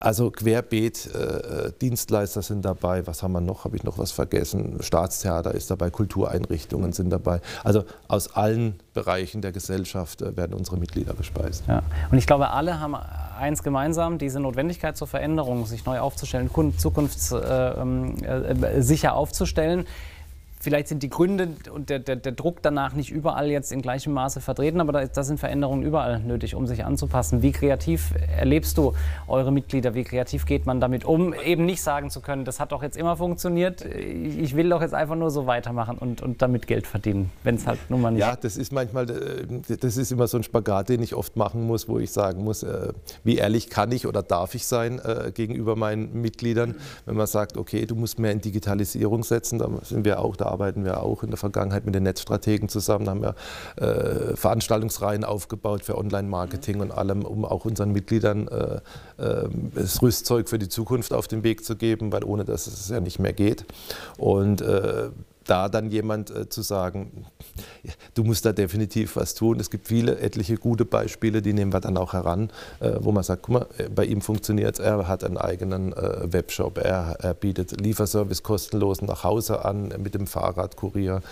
Also querbeet, Dienstleister sind dabei, was haben wir noch, habe ich noch was vergessen, Staatstheater ist dabei, Kultureinrichtungen sind dabei. Also aus allen Bereichen der Gesellschaft werden unsere Mitglieder gespeist. Ja. Und ich glaube, alle haben eins gemeinsam, diese Notwendigkeit zur Veränderung, sich neu aufzustellen, zukunftssicher aufzustellen. Vielleicht sind die Gründe und der Druck danach nicht überall jetzt in gleichem Maße vertreten, aber da sind Veränderungen überall nötig, um sich anzupassen. Wie kreativ erlebst du eure Mitglieder? Wie kreativ geht man damit um, eben nicht sagen zu können, das hat doch jetzt immer funktioniert, ich will doch jetzt einfach nur so weitermachen und damit Geld verdienen, wenn es halt nun mal nicht... Ja, das ist manchmal, das ist immer so ein Spagat, den ich oft machen muss, wo ich sagen muss, wie ehrlich kann ich oder darf ich sein gegenüber meinen Mitgliedern, wenn man sagt, okay, du musst mehr in Digitalisierung setzen, da sind wir auch, da arbeiten wir auch in der Vergangenheit mit den Netzstrategen zusammen, da haben wir Veranstaltungsreihen aufgebaut für Online-Marketing und allem, um auch unseren Mitgliedern das Rüstzeug für die Zukunft auf den Weg zu geben, weil ohne das es ja nicht mehr geht. Und da dann jemand zu sagen, du musst da definitiv was tun. Es gibt etliche gute Beispiele, die nehmen wir dann auch heran, wo man sagt, guck mal, bei ihm funktioniert es, er hat einen eigenen Webshop, er bietet Lieferservice kostenlos nach Hause an mit dem Fahrradkurier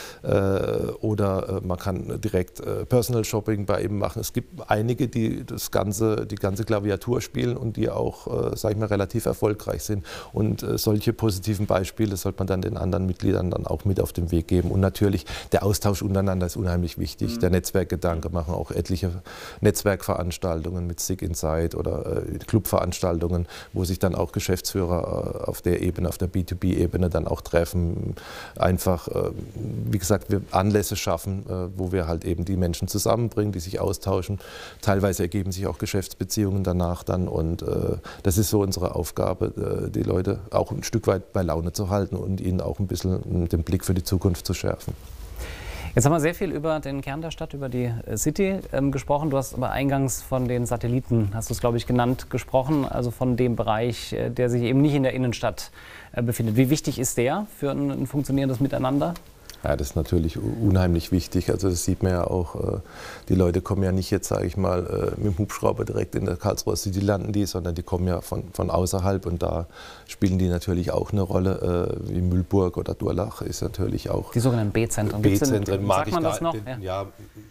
oder man kann direkt Personal Shopping bei ihm machen. Es gibt einige, die die ganze Klaviatur spielen und die auch, sage ich mal, relativ erfolgreich sind. Und solche positiven Beispiele sollte man dann den anderen Mitgliedern dann auch mit auf den Weg geben. Und natürlich der Austausch untereinander ist unheimlich wichtig. Der Netzwerkgedanke, machen auch etliche Netzwerkveranstaltungen mit SIG Inside oder Clubveranstaltungen, wo sich dann auch Geschäftsführer auf der Ebene, auf der B2B-Ebene dann auch treffen. Einfach, wie gesagt, wir Anlässe schaffen, wo wir halt eben die Menschen zusammenbringen, die sich austauschen. Teilweise ergeben sich auch Geschäftsbeziehungen danach dann und das ist so unsere Aufgabe, die Leute auch ein Stück weit bei Laune zu halten und ihnen auch ein bisschen den Blick für die Zukunft zu schärfen. Jetzt haben wir sehr viel über den Kern der Stadt, über die City gesprochen. Du hast aber eingangs von den Satelliten, hast du es glaube ich genannt, gesprochen, also von dem Bereich, der sich eben nicht in der Innenstadt befindet. Wie wichtig ist der für ein funktionierendes Miteinander? Ja, das ist natürlich unheimlich wichtig. Also das sieht man ja auch, die Leute kommen ja nicht jetzt, sage ich mal, mit dem Hubschrauber direkt in der Karlsruher City landen die, sondern die kommen ja von außerhalb und da spielen die natürlich auch eine Rolle, wie Mühlburg oder Durlach ist natürlich auch... Die sogenannten B-Zentren. B-Zentren mag ich man das noch? Ja,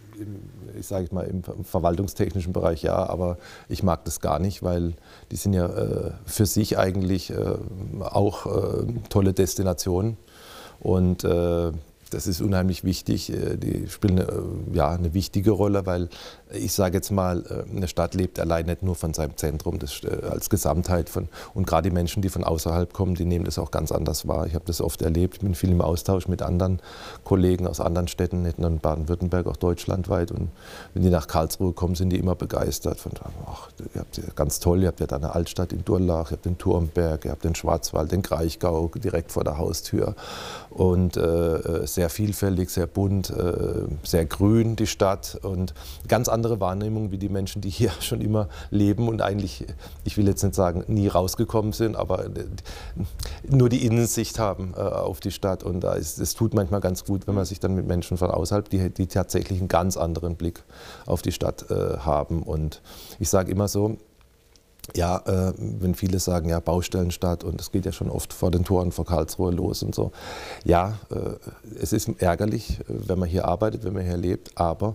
ich sage mal im verwaltungstechnischen Bereich ja, aber ich mag das gar nicht, weil die sind ja für sich eigentlich auch tolle Destinationen und das ist unheimlich wichtig. Die spielen eine wichtige Rolle, weil ich sage jetzt mal, eine Stadt lebt allein nicht nur von seinem Zentrum, das als Gesamtheit und gerade die Menschen, die von außerhalb kommen, die nehmen das auch ganz anders wahr. Ich habe das oft erlebt, ich bin viel im Austausch mit anderen Kollegen aus anderen Städten, nicht nur in Baden-Württemberg, auch deutschlandweit und wenn die nach Karlsruhe kommen, sind die immer begeistert von, ach, ihr habt ja ganz toll, ihr habt ja da eine Altstadt in Durlach, ihr habt den Turmberg, ihr habt den Schwarzwald, den Kraichgau direkt vor der Haustür und sehr vielfältig, sehr bunt, sehr grün die Stadt und ganz andere Wahrnehmung wie die Menschen, die hier schon immer leben und eigentlich, ich will jetzt nicht sagen, nie rausgekommen sind, aber nur die Innensicht haben auf die Stadt und es tut manchmal ganz gut, wenn man sich dann mit Menschen von außerhalb, die tatsächlich einen ganz anderen Blick auf die Stadt haben und ich sage immer so, ja, wenn viele sagen, ja, Baustellenstadt und es geht ja schon oft vor den Toren vor Karlsruhe los und so. Ja, es ist ärgerlich, wenn man hier arbeitet, wenn man hier lebt, aber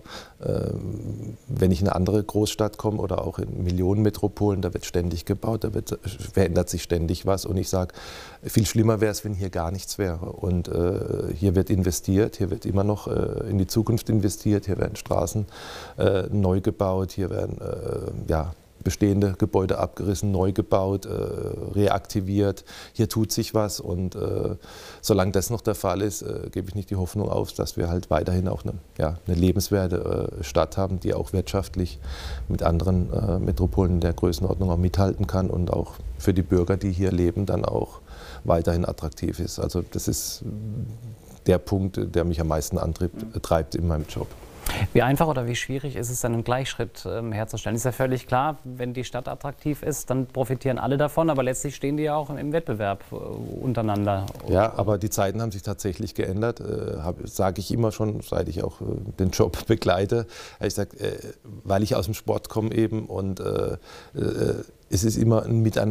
wenn ich in eine andere Großstadt komme oder auch in Millionenmetropolen, da wird ständig gebaut, verändert sich ständig was und ich sage, viel schlimmer wäre es, wenn hier gar nichts wäre und hier wird investiert, hier wird immer noch in die Zukunft investiert, hier werden Straßen neu gebaut, hier werden, bestehende Gebäude abgerissen, neu gebaut, reaktiviert. Hier tut sich was und solange das noch der Fall ist, gebe ich nicht die Hoffnung auf, dass wir halt weiterhin auch eine lebenswerte Stadt haben, die auch wirtschaftlich mit anderen Metropolen der Größenordnung auch mithalten kann und auch für die Bürger, die hier leben, dann auch weiterhin attraktiv ist. Also das ist der Punkt, der mich am meisten antreibt in meinem Job. Wie einfach oder wie schwierig ist es dann, einen Gleichschritt herzustellen? Ist ja völlig klar, wenn die Stadt attraktiv ist, dann profitieren alle davon, aber letztlich stehen die ja auch im Wettbewerb untereinander. Ja, aber die Zeiten haben sich tatsächlich geändert, sage ich immer schon, seit ich auch den Job begleite. Ich sage, weil ich aus dem Sport komme eben und es ist immer ein Miteinander.